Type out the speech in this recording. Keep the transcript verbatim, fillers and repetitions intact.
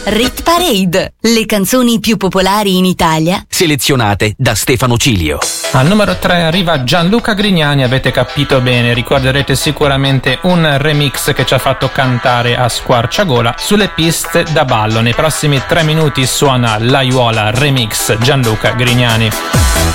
Rit Parade, le canzoni più popolari in Italia, selezionate da Stefano Cilio. Al numero tre arriva Gianluca Grignani, avete capito bene, ricorderete sicuramente un remix che ci ha fatto cantare a squarciagola sulle piste da ballo. Nei prossimi tre minuti suona L'Aiuola remix Gianluca Grignani.